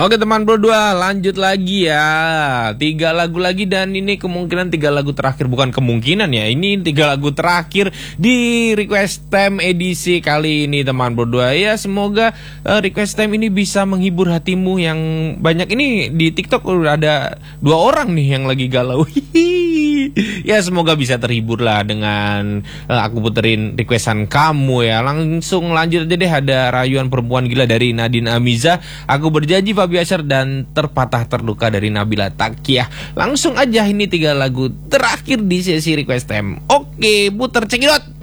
Oke teman berdua, lanjut lagi ya. 3 lagu lagi dan ini kemungkinan 3 lagu terakhir. Bukan kemungkinan ya, ini 3 lagu terakhir di Request Time edisi kali ini teman berdua. Ya semoga Request Time ini bisa menghibur hatimu yang banyak. Ini di TikTok udah ada 2 orang nih yang lagi galau. Ya semoga bisa terhibur lah dengan aku puterin requestan kamu ya. Langsung lanjut aja deh, ada Rayuan Perempuan Gila dari Nadine Amiza, Aku Berjanji Fabi Asyar, dan Terpatah Terluka dari Nabila Takiah. Langsung aja, ini 3 lagu terakhir di sesi Request Time. Oke, puter, cekidot.